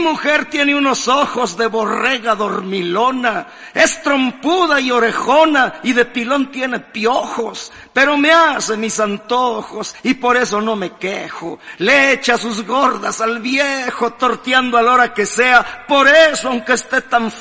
mujer tiene unos ojos de borrega dormilona, es trompuda y orejona y de pilón tiene piojos, pero me hace mis antojos y por eso no me quejo. Le echa sus gordas al viejo, torteando a la hora que sea, por eso aunque esté tan